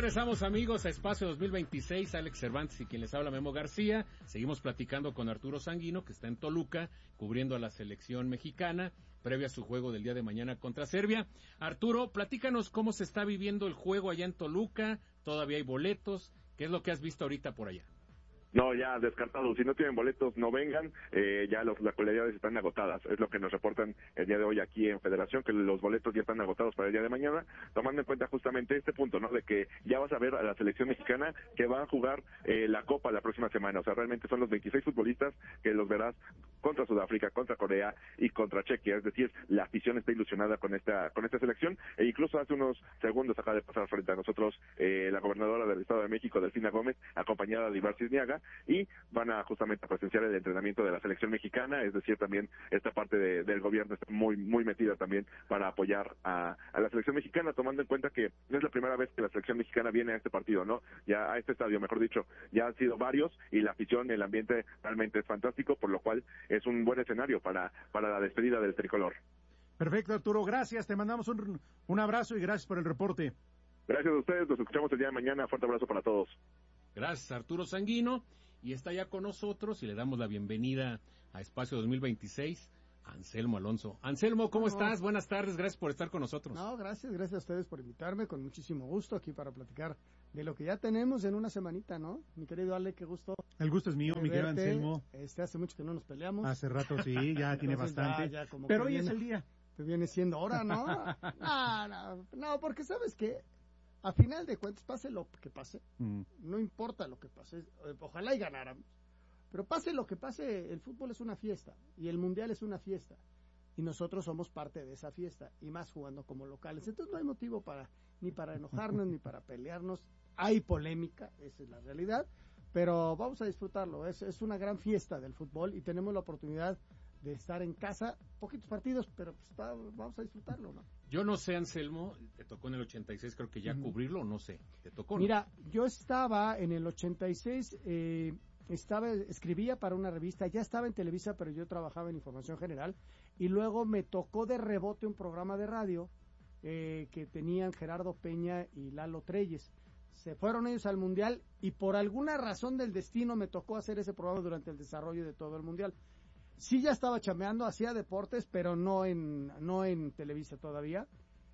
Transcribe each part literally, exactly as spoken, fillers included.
regresamos, amigos, a Espacio dos mil veintiséis. Alex Cervantes y quien les habla, Memo García. Seguimos platicando con Arturo Sanguino, que está en Toluca, cubriendo a la selección mexicana, previo a su juego del día de mañana contra Serbia. Arturo, platícanos cómo se está viviendo el juego allá en Toluca. ¿Todavía hay boletos? ¿Qué es lo que has visto ahorita por allá? No, ya descartado. Si no tienen boletos, no vengan. Eh, ya los, las localidades están agotadas. Es lo que nos reportan el día de hoy aquí en Federación, que los boletos ya están agotados para el día de mañana, tomando en cuenta justamente este punto, ¿no? De que ya vas a ver a la selección mexicana que va a jugar eh, la Copa la próxima semana. O sea, realmente son los veintiséis futbolistas que los verás contra Sudáfrica, contra Corea y contra Chequia. Es decir, la afición está ilusionada con esta con esta selección. E incluso hace unos segundos acaba de pasar frente a nosotros eh, la gobernadora del Estado de México, Delfina Gómez, acompañada de Ibar Cisniaga, y van a justamente a presenciar el entrenamiento de la selección mexicana. Es decir, también esta parte de, del gobierno está muy muy metida también para apoyar a, a la selección mexicana, tomando en cuenta que no es la primera vez que la selección mexicana viene a este partido, ¿no? Ya a este estadio, mejor dicho, ya han sido varios, y la afición, el ambiente realmente es fantástico, por lo cual es un buen escenario para, para la despedida del tricolor. Perfecto, Arturo, gracias, te mandamos un, un abrazo y gracias por el reporte. Gracias a ustedes, nos escuchamos el día de mañana, fuerte abrazo para todos. Gracias, Arturo Sanguino, y está ya con nosotros y le damos la bienvenida a Espacio dos mil veintiséis, Anselmo Alonso. Anselmo, ¿cómo no, estás? Buenas tardes, gracias por estar con nosotros. No, gracias, gracias a ustedes por invitarme, con muchísimo gusto aquí para platicar de lo que ya tenemos en una semanita, ¿no? Mi querido Ale, qué gusto. El gusto es mío, mi querido Anselmo. Este, hace mucho que no nos peleamos. Hace rato sí, ya tiene bastante. Ya, ya como Pero hoy viene, es el día. Que viene siendo hora, ¿no? no, no, no, porque ¿sabes qué? A final de cuentas, pase lo que pase, mm. no importa lo que pase, ojalá y ganáramos, pero pase lo que pase, el fútbol es una fiesta, y el mundial es una fiesta, y nosotros somos parte de esa fiesta, y más jugando como locales. Entonces no hay motivo para ni para enojarnos, ni para pelearnos. Hay polémica, esa es la realidad, pero vamos a disfrutarlo. Es, es una gran fiesta del fútbol, y tenemos la oportunidad de estar en casa, poquitos partidos, pero pues va, vamos a disfrutarlo, ¿no? Yo no sé, Anselmo, te tocó en el ochenta y seis, creo que ya uh-huh. cubrirlo, no sé, te tocó, ¿no? Mira, yo estaba en el ochenta y seis, eh, estaba, escribía para una revista, ya estaba en Televisa, pero yo trabajaba en Información General, y luego me tocó de rebote un programa de radio eh, que tenían Gerardo Peña y Lalo Treyes. Se fueron ellos al Mundial, y por alguna razón del destino me tocó hacer ese programa durante el desarrollo de todo el Mundial. Sí, ya estaba chameando, hacía deportes, pero no en no en Televisa todavía,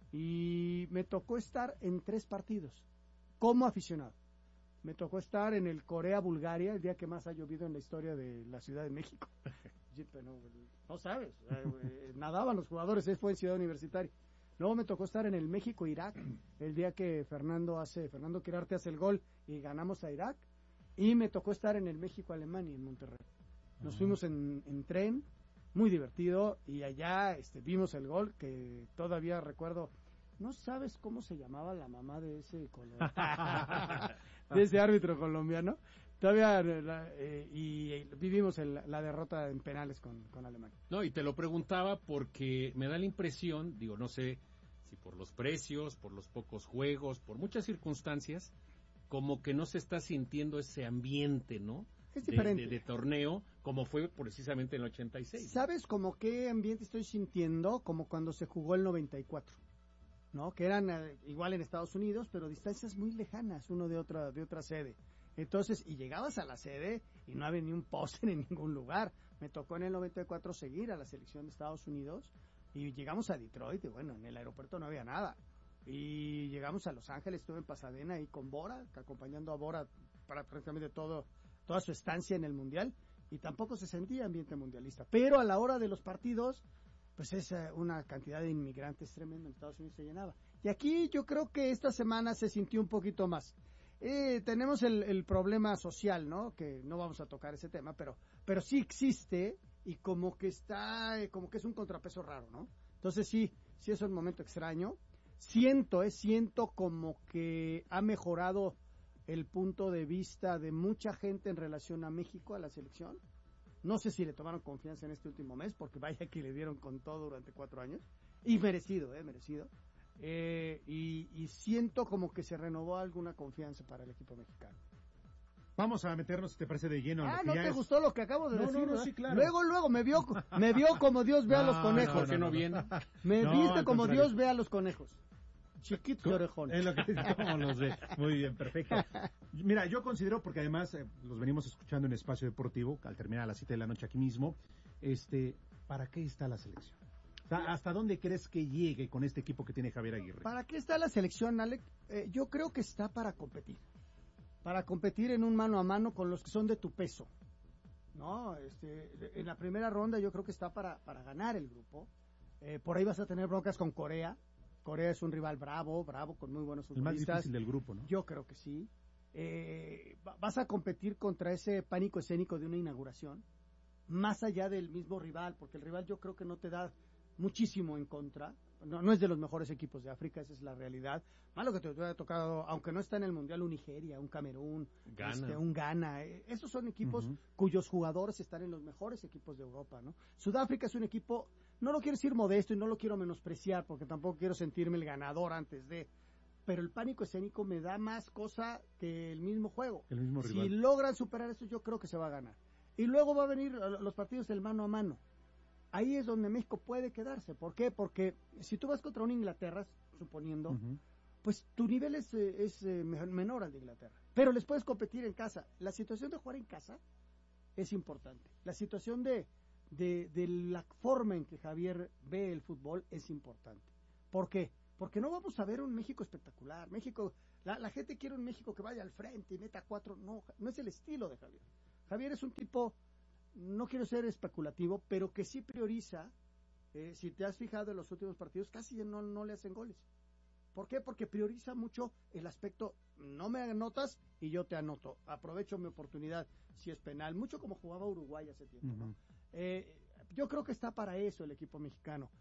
y me tocó estar en tres partidos como aficionado. Me tocó estar en el Corea-Bulgaria, el día que más ha llovido en la historia de la Ciudad de México. no, no sabes, eh, nadaban los jugadores, fue en Ciudad Universitaria. Luego me tocó estar en el México-Irak, el día que Fernando hace Fernando Quirarte hace el gol y ganamos a Irak, y me tocó estar en el México-Alemania en Monterrey. Nos fuimos en, en tren, muy divertido, y allá este, vimos el gol, que todavía recuerdo. ¿No sabes cómo se llamaba la mamá de ese colombiano? de ese árbitro colombiano. Todavía, eh, y vivimos el, la derrota en penales con, con Alemania. No, y te lo preguntaba porque me da la impresión, digo, no sé si por los precios, por los pocos juegos, por muchas circunstancias, como que no se está sintiendo ese ambiente, ¿no? Es diferente. De, de, de torneo, como fue precisamente en el ochenta y seis. ¿Sabes como qué ambiente estoy sintiendo? Como cuando se jugó el noventa y cuatro, ¿no? Que eran eh, igual en Estados Unidos, pero distancias muy lejanas, uno de otra de otra sede. Entonces, y llegabas a la sede y no había ni un póster en ningún lugar. Me tocó en el noventa y cuatro seguir a la selección de Estados Unidos, y llegamos a Detroit, y bueno, en el aeropuerto no había nada. Y llegamos a Los Ángeles, estuve en Pasadena ahí con Bora, acompañando a Bora para prácticamente todo toda su estancia en el Mundial, y tampoco se sentía ambiente mundialista. Pero a la hora de los partidos, pues es una cantidad de inmigrantes tremenda, en Estados Unidos se llenaba. Y aquí yo creo que esta semana se sintió un poquito más. Eh, tenemos el, el problema social, ¿no? Que no vamos a tocar ese tema, pero pero sí existe, y como que está, como que es un contrapeso raro, ¿no? Entonces sí, sí es un momento extraño. Siento, eh, siento como que ha mejorado el punto de vista de mucha gente en relación a México, a la selección. No sé si le tomaron confianza en este último mes, porque vaya que le dieron con todo durante cuatro años. Y merecido, eh, merecido. Eh, y, y siento como que se renovó alguna confianza para el equipo mexicano. Vamos a meternos, si te parece, de lleno. Ah, ¿no te es... gustó lo que acabo de no, decir? No, no, sí, claro. Luego, luego, me vio, me vio como Dios ve no, a los conejos. ¿Por qué no viene? Me no, viste como Dios ve a los conejos. Chiquito de orejón. Es lo que ¿cómo los ve? Muy bien, perfecto. Mira, yo considero, porque además eh, los venimos escuchando en Espacio Deportivo, al terminar a las siete de la noche aquí mismo, este, ¿para qué está la selección? O sea, ¿hasta dónde crees que llegue con este equipo que tiene Javier Aguirre? ¿Para qué está la selección, Alec? Eh, yo creo que está para competir. Para competir en un mano a mano con los que son de tu peso. ¿No? Este, en la primera ronda yo creo que está para, para ganar el grupo. Eh, por ahí vas a tener broncas con Corea. Corea es un rival bravo, bravo, con muy buenos futbolistas. El más difícil del grupo, ¿no? Yo creo que sí. Eh, vas a competir contra ese pánico escénico de una inauguración, más allá del mismo rival, porque el rival yo creo que no te da muchísimo en contra. No, no es de los mejores equipos de África, esa es la realidad. Malo que te hubiera tocado, aunque no está en el Mundial, un Nigeria, un Camerún, Ghana. Este, un Ghana. Eh, esos son equipos Uh-huh. cuyos jugadores están en los mejores equipos de Europa, ¿no? Sudáfrica es un equipo, no lo quiero decir modesto y no lo quiero menospreciar, porque tampoco quiero sentirme el ganador antes de... Pero el pánico escénico me da más cosa que el mismo juego. El mismo rival. Si logran superar eso, yo creo que se va a ganar. Y luego va a venir los partidos del mano a mano. Ahí es donde México puede quedarse. ¿Por qué? Porque si tú vas contra una Inglaterra, suponiendo, Uh-huh. pues tu nivel es, eh, es eh, menor al de Inglaterra. Pero les puedes competir en casa. La situación de jugar en casa es importante. La situación de, de, de la forma en que Javier ve el fútbol es importante. ¿Por qué? Porque no vamos a ver un México espectacular. México, la, la gente quiere un México que vaya al frente y meta cuatro. No, no es el estilo de Javier. Javier es un tipo, no quiero ser especulativo, pero que sí prioriza. Eh, si te has fijado en los últimos partidos, casi no, no le hacen goles. ¿Por qué? Porque prioriza mucho el aspecto, no me anotas y yo te anoto. Aprovecho mi oportunidad, si es penal. Mucho como jugaba Uruguay hace tiempo, ¿no? Uh-huh. Eh, yo creo que está para eso el equipo mexicano.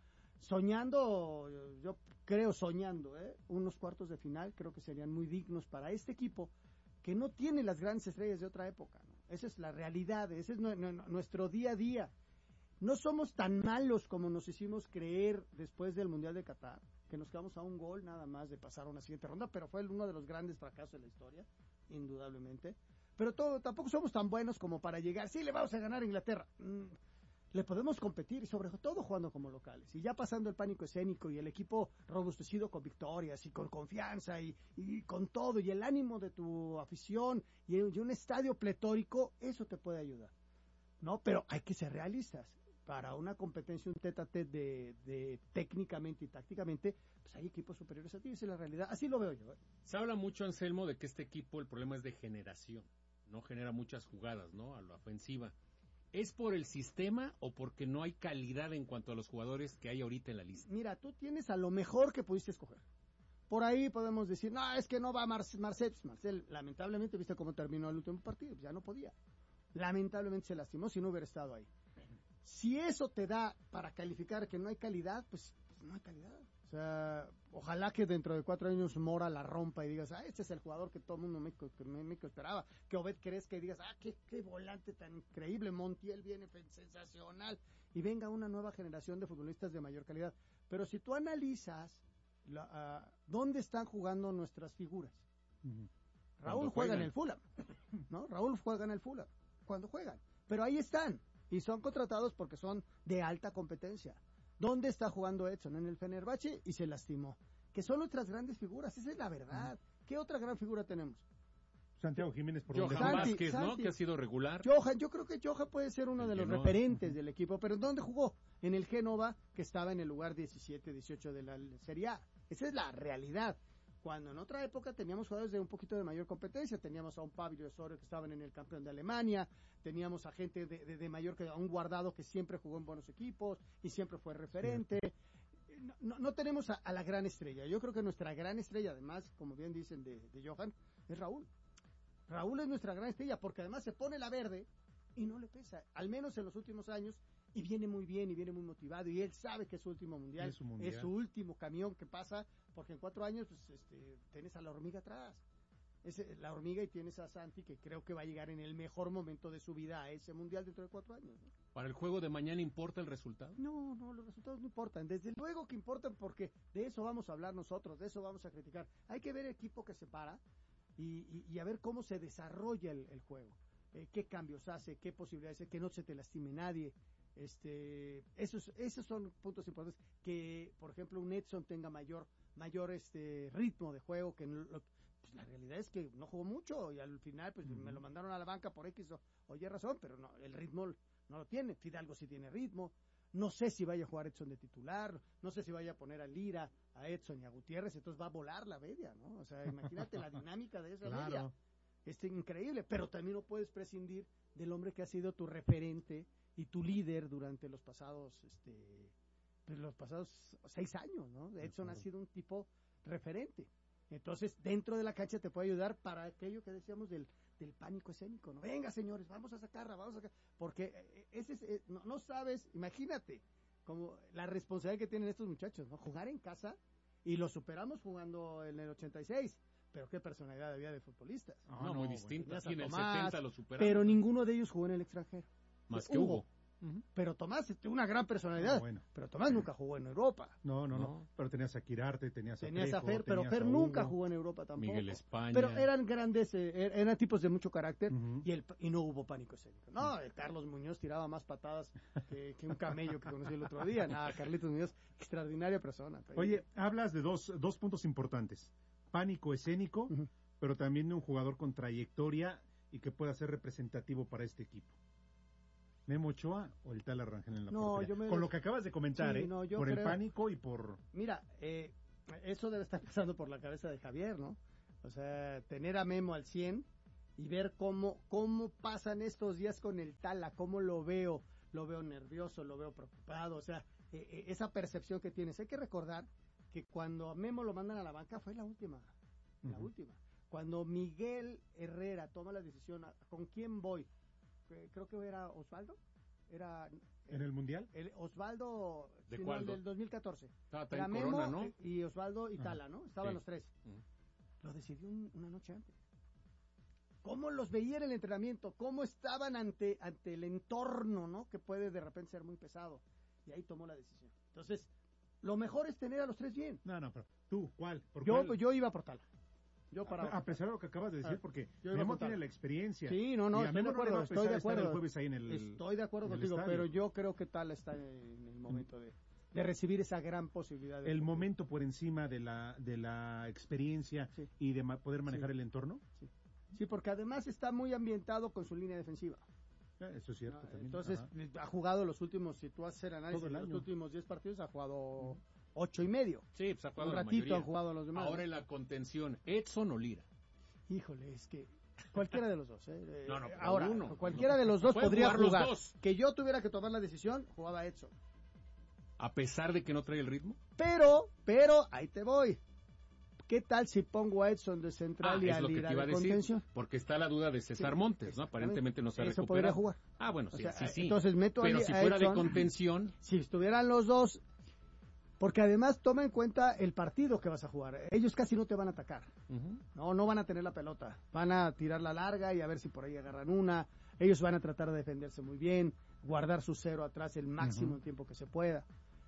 Soñando, yo creo soñando, ¿eh? unos cuartos de final, creo que serían muy dignos para este equipo que no tiene las grandes estrellas de otra época, ¿no? Esa es la realidad, ese es nu- nu- nuestro día a día. No somos tan malos como nos hicimos creer después del Mundial de Qatar, que nos quedamos a un gol nada más de pasar a una siguiente ronda, pero fue uno de los grandes fracasos de la historia, indudablemente. Pero todo, tampoco somos tan buenos como para llegar, sí, le vamos a ganar a Inglaterra. Mm, le podemos competir y sobre todo jugando como locales. Y ya pasando el pánico escénico y el equipo robustecido con victorias y con confianza y, y con todo y el ánimo de tu afición y, y un estadio pletórico, eso te puede ayudar. ¿No? Pero hay que ser realistas. Para una competencia, un tete a tete de, de técnicamente y tácticamente, pues hay equipos superiores a ti, esa es la realidad. Así lo veo yo. ¿eh? Se habla mucho, Anselmo, de que este equipo el problema es de generación. No genera muchas jugadas, ¿no? A la ofensiva. ¿Es por el sistema o porque no hay calidad en cuanto a los jugadores que hay ahorita en la lista? Mira, tú tienes a lo mejor que pudiste escoger. Por ahí podemos decir, no, es que no va Mar Marcel. Marcel, lamentablemente, viste cómo terminó el último partido, ya no podía. Lamentablemente se lastimó si no hubiera estado ahí. Si eso te da para calificar que no hay calidad, pues, pues no hay calidad. O sea, ojalá que dentro de cuatro años Mora la rompa y digas, ah, este es el jugador que todo el mundo México, que México esperaba. Que Obed crezca y digas, ah, qué, qué volante tan increíble, Montiel viene sensacional. Y venga una nueva generación de futbolistas de mayor calidad. Pero si tú analizas la, uh, dónde están jugando nuestras figuras. Uh-huh. Raúl juega en el Fulham, ¿no? Raúl juega en el Fulham, cuando juegan. Pero ahí están. Y son contratados porque son de alta competencia. ¿Dónde está jugando Edson? En el Fenerbahce y se lastimó. Que son nuestras grandes figuras, esa es la verdad. ¿Qué otra gran figura tenemos? Santiago Jiménez por Johan donde Santi, Vázquez, ¿no? Santi. Que ha sido regular. Johan, yo creo que Johan puede ser uno El de los Genoa. referentes del equipo. ¿Pero dónde jugó? En el Génova, que estaba en el lugar diecisiete, dieciocho de la Serie A. Esa es la realidad. Cuando en otra época teníamos jugadores de un poquito de mayor competencia, teníamos a un Pablo Osorio que estaban en el campeón de Alemania, teníamos a gente de, de, de mayor, que a un Guardado que siempre jugó en buenos equipos y siempre fue referente. No, no, no tenemos a, a la gran estrella. Yo creo que nuestra gran estrella, además, como bien dicen de, de Johan, es Raúl. Raúl es nuestra gran estrella porque además se pone la verde y no le pesa, al menos en los últimos años, y viene muy bien y viene muy motivado y él sabe que es su último mundial, es su, mundial. es su último camión que pasa, porque en cuatro años pues, este, tienes a la hormiga atrás, es la hormiga y tienes a Santi que creo que va a llegar en el mejor momento de su vida a ese mundial dentro de cuatro años, ¿no? ¿Para el juego de mañana importa el resultado? No, no, los resultados no importan, desde luego que importan porque de eso vamos a hablar nosotros, de eso vamos a criticar, hay que ver el equipo que se para y, y, y a ver cómo se desarrolla el, el juego, eh, qué cambios hace, qué posibilidades hace, que no se te lastime nadie. Este, esos, esos son puntos importantes, que por ejemplo un Edson tenga mayor mayor este ritmo de juego, que no, lo, pues la realidad es que no jugó mucho y al final pues uh-huh. me lo mandaron a la banca por X o, o Y razón, pero no, el ritmo no lo tiene. Fidalgo sí tiene ritmo. No sé si vaya a jugar Edson de titular, no sé si vaya a poner a Lira, a Edson y a Gutiérrez, entonces va a volar la media, ¿no? O sea, imagínate la dinámica de esa claro. media. Es increíble, pero también no puedes prescindir del hombre que ha sido tu referente y tu líder durante los pasados, este, pues los pasados seis años, ¿no? Edson ha sido un tipo referente. Entonces, dentro de la cancha te puede ayudar para aquello que decíamos del, del pánico escénico, ¿no? Venga, señores, vamos a sacarla, vamos a sacar. Porque ese es, eh, no, no sabes, imagínate, como la responsabilidad que tienen estos muchachos, ¿no? Jugar en casa, y lo superamos jugando en el ochenta y seis, pero qué personalidad había de futbolistas. No, no muy distinto. Aquí en el setenta lo superamos. Pero ninguno de ellos jugó en el extranjero. Más que Hugo. Hugo. Uh-huh. Pero Tomás, una gran personalidad. No, bueno. Pero Tomás nunca jugó en Europa. No, no, no. no. Pero tenías a Quirarte, tenías a Tenías Trejo, a Fer, pero Fer nunca jugó en Europa tampoco. Miguel España. Pero eran grandes, eh, eran tipos de mucho carácter uh-huh. y, el, y no hubo pánico escénico. No, uh-huh. Carlos Muñoz tiraba más patadas que, que un camello que conocí el otro día. Nada, Carlitos Muñoz, extraordinaria persona. Oye, hablas de dos, dos puntos importantes. Pánico escénico, uh-huh. pero también de un jugador con trayectoria y que pueda ser representativo para este equipo. ¿Memo Ochoa o el Tala Rangel en la no, portería? Yo me... Con lo que acabas de comentar, sí, ¿eh? No, por creo... el pánico y por... Mira, eh, eso debe estar pasando por la cabeza de Javier, ¿no? O sea, tener a Memo al cien y ver cómo, cómo pasan estos días con el Tala, cómo lo veo, lo veo nervioso, lo veo preocupado, o sea, eh, eh, esa percepción que tienes. Hay que recordar que cuando a Memo lo mandan a la banca fue la última, uh-huh. la última. Cuando Miguel Herrera toma la decisión, ¿con quién voy? Creo que era Osvaldo. Era ¿En el Mundial? El Osvaldo ¿De cuál? Del dos mil catorce. Ah, era Memo, Corona, ¿no? Y Osvaldo y Tala, ¿no? Estaban sí. los tres. Uh-huh. Lo decidió un, una noche antes. ¿Cómo los veía en el entrenamiento? ¿Cómo estaban ante, ante el entorno, ¿no? Que puede de repente ser muy pesado. Y ahí tomó la decisión. Entonces, lo mejor es tener a los tres bien. No, no, pero tú, ¿cuál? ¿Por yo, cuál? yo iba por Tala. Yo para a, a pesar de lo que acabas de decir, ah, porque Memo tiene la experiencia. Sí, no, no, estoy de acuerdo, estoy de acuerdo. El ahí en el, estoy de acuerdo contigo, pero yo creo que Tala está en el momento de, de recibir esa gran posibilidad. De el momento por encima de la de la experiencia sí. y de ma- poder manejar sí. el entorno. Sí. sí, porque además está muy ambientado con su línea defensiva. Eso es cierto. No, también. Entonces, Ajá. ha jugado los últimos, si tú haces el análisis, el los últimos diez partidos ha jugado uh-huh. ocho y medio. Sí, pues ha jugado un la ratito mayoría. han jugado los demás. Ahora en la contención, ¿Edson o Lira? Híjole, es que cualquiera de los dos, ¿eh? No, no, ahora, uno. cualquiera de los dos podría jugar. jugar. Los dos. Que yo tuviera que tomar la decisión, jugaba Edson. A pesar de que no trae el ritmo. Pero, pero, ahí te voy. ¿Qué tal si pongo a Edson de central ah, y a Lira de decir, contención? Porque está la duda de César sí, Montes, ¿no? Aparentemente no se ha Eso recuperado. Podría jugar. Ah, bueno, o sí, sea, sí, sí. Entonces meto Pero a, si a fuera Edson, de contención. Si estuvieran los dos, porque además toma en cuenta el partido que vas a jugar. Ellos casi no te van a atacar. Uh-huh. No, no van a tener la pelota. Van a tirar la larga y a ver si por ahí agarran una. Ellos van a tratar de defenderse muy bien, guardar su cero atrás el máximo uh-huh. tiempo que se pueda.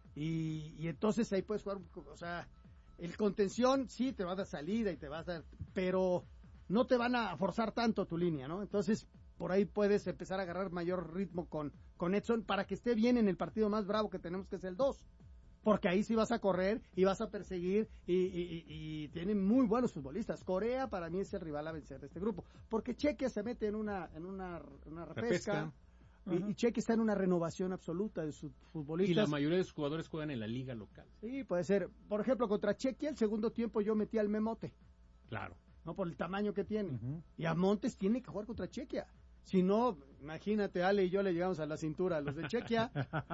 Y, y entonces ahí puedes jugar, o sea, el contención sí te va a dar salida y te vas a dar, pero no te van a forzar tanto tu línea, ¿no? Entonces por ahí puedes empezar a agarrar mayor ritmo con, con Edson para que esté bien en el partido más bravo que tenemos, que es el dos. Porque ahí sí vas a correr y vas a perseguir y, y, y, y tienen muy buenos futbolistas. Corea para mí es el rival a vencer de este grupo. Porque Chequia se mete en una, en una, una repesca. Y, y Chequia está en una renovación absoluta de sus futbolistas. Y la mayoría de sus jugadores juegan en la liga local. Sí, puede ser. Por ejemplo, contra Chequia el segundo tiempo yo metí al Memote. Claro. No, por el tamaño que tiene. Uh-huh. Y a Montes tiene que jugar contra Chequia. Si no, imagínate, Ale y yo le llegamos a la cintura a los de Chequia.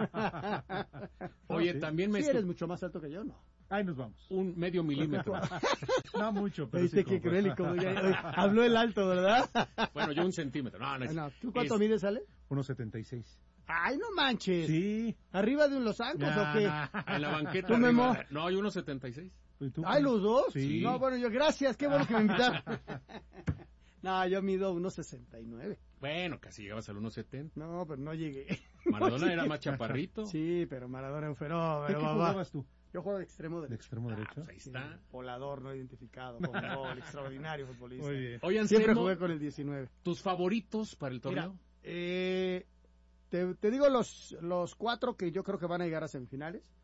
Oye, también me... Si eres mucho más alto que yo, no. Ahí nos vamos. Un medio milímetro. No mucho, pero ¿Viste sí qué como... cruel y como ya, habló el alto, ¿verdad? Bueno, yo un centímetro. No, no, es... no, ¿tú cuánto es... mides, Ale? uno setenta y seis. ¡Ay, no manches! Sí. ¿Arriba de un Los Ángeles nah, o qué? Nah. En la banqueta. ¿Tú, Memo? No, yo uno setenta y seis. ¿Ay, los dos? Sí. No, bueno, yo, gracias, qué bueno que me invitaron. No, yo mido uno sesenta y nueve. Bueno, casi llegabas al uno setenta. No, pero no llegué. Maradona no llegué. era más chaparrito. Sí, pero Maradona era un fenómeno. ¿De qué jugabas tú? Yo juego de extremo derecho. ¿De extremo derecho? Ah, pues ahí está. Sí, volador no identificado, con gol, extraordinario futbolista. Muy bien. Oye, siempre Anselmo, jugué con el diecinueve. ¿Tus favoritos para el torneo? Mira, eh, te, te digo los, los cuatro que yo creo que van a llegar a semifinales.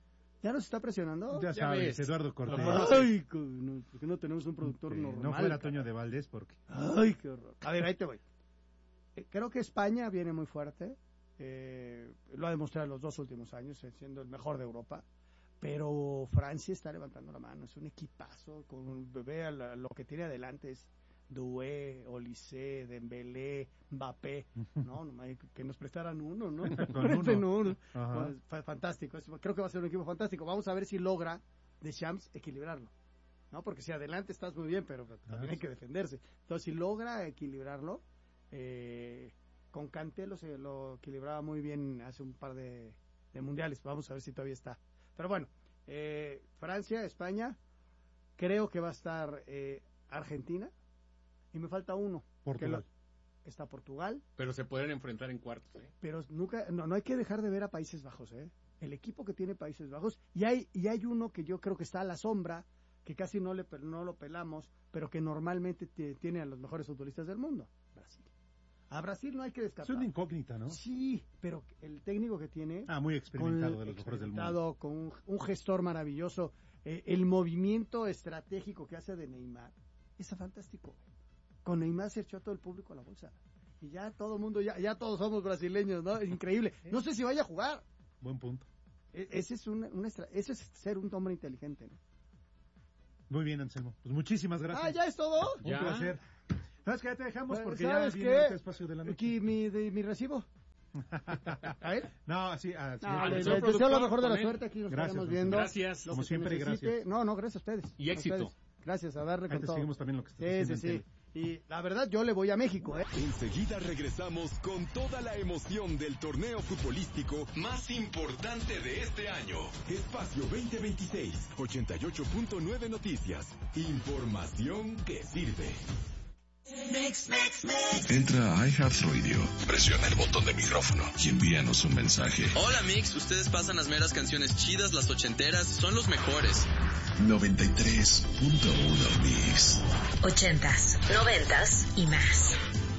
¿Ya nos está presionando? Ya Ya sabes, ves. Eduardo Cortés. Ay, co- no, ¿por qué no tenemos un productor Sí, normal? no fuera cara? Toño de Valdés porque... Ay, qué horror. A ver, ahí te voy. Eh, Creo que España viene muy fuerte. Eh, lo ha demostrado en los dos últimos años, eh, siendo el mejor de Europa. Pero Francia está levantando la mano. Es un equipazo. Con bebé, lo que tiene adelante es Doué, Olise, Dembélé, Mbappé. No, no, que nos prestaran uno, ¿no? Con Presten uno. uno. Ajá. Bueno, fue fantástico. Es- Creo que va a ser un equipo fantástico. Vamos a ver si logra Deschamps equilibrarlo. ¿No? Porque si adelante estás muy bien, pero también hay que defenderse. Entonces, si logra equilibrarlo, eh, con Kanté lo, se- lo equilibraba muy bien hace un par de, de mundiales. Vamos a ver si todavía está. Pero bueno, eh, Francia, España, creo que va a estar eh, Argentina, y me falta uno. Portugal. que lo- está Portugal, Pero se pueden enfrentar en cuartos. ¿eh? pero nunca, no, no hay que dejar de ver a Países Bajos, ¿eh? El equipo que tiene Países Bajos, y hay, y hay uno que yo creo que está a la sombra, que casi no, le, no lo pelamos, pero que normalmente te- tiene a los mejores futbolistas del mundo, Brasil. A Brasil no hay que Es descartar. una incógnita, ¿no? Sí, pero el técnico que tiene, Ah, muy experimentado, con- de los mejores del mundo. experimentado, con un, un gestor maravilloso, eh, el movimiento estratégico que hace de Neymar, es fantástico. Con Neymar se echó a todo el público a la bolsa. Y ya todo el mundo, ya, ya todos somos brasileños, ¿no? Es increíble. No sé si vaya a jugar. Buen punto. E- Ese es una, una estra- eso es ser un hombre inteligente, ¿no? Muy bien, Anselmo. Pues muchísimas gracias. Ah, ¿ya es todo? Un Ya. placer. ¿Sabes qué? Ya te dejamos Pues, porque ya ¿sabes viene qué? este espacio de la noche. Aquí mi, de, mi recibo. A ver. No, sí, ah, sí. No, al les, señor les deseo lo productor, mejor de la con él. suerte. Aquí nos Gracias, estaremos don viendo. Gracias. Lo Como que se siempre, necesite. gracias. No, no, gracias a ustedes. Y A éxito. ustedes. Gracias, a darle Ahí con te todo. seguimos también lo que estás Sí, haciendo sí, en sí. tele. Y la verdad, yo le voy a México, ¿eh? Enseguida regresamos con toda la emoción del torneo futbolístico más importante de este año. Espacio veinte veintiséis, ochenta y ocho punto nueve Noticias. Información que sirve. Entra a iHeartRadio, presiona el botón de micrófono y envíanos un mensaje. Hola Mix, ustedes pasan las meras canciones chidas, las ochenteras, son los mejores. noventa y tres punto uno Mix. Ochentas, noventas y más.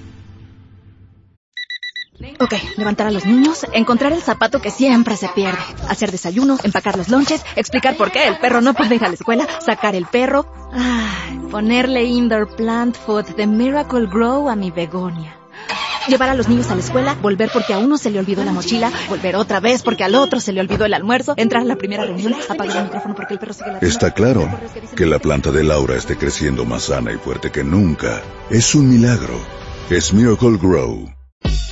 Ok, levantar a los niños, encontrar el zapato que siempre se pierde, hacer desayunos, empacar los lonches, explicar por qué el perro no puede ir a la escuela, sacar el perro, ay, ponerle indoor plant food de Miracle Grow a mi begonia. Llevar a los niños a la escuela, volver porque a uno se le olvidó la mochila, volver otra vez porque al otro se le olvidó el almuerzo, entrar a la primera reunión, apagar el micrófono porque el perro sigue ladrando. Está claro que la planta de Laura esté creciendo más sana y fuerte que nunca. Es un milagro. Es Miracle Grow.